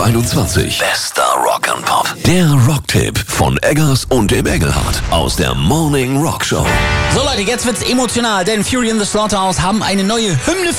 21. Bester Rock and Pop. Der Rocktipp von Eggers und dem Engelhardt aus der Morning Rock Show. So Leute, jetzt wird's emotional, denn Fury in the Slaughterhouse haben eine neue Hymne